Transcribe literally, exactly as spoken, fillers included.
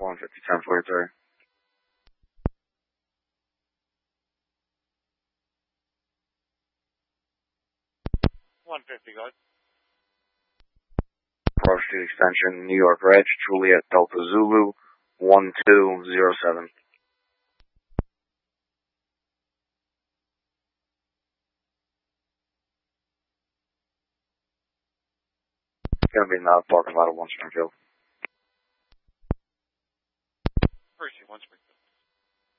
one fifty, ten forty-three. one fifty, go ahead. Grove Street Extension, New York Reg, Juliet Delta Zulu, one two zero seven. Gonna be in the parking lot of One Springfield. Appreciate One Springfield.